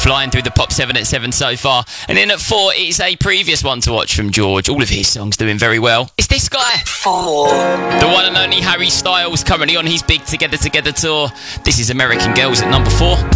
Flying through the Pop 7 at 7 so far. And then at 4, it's a previous one to watch from George. All of his songs doing very well. It's this guy. 4. The one and only Harry Styles, currently on his big Together Together tour. This is American Girls at number 4.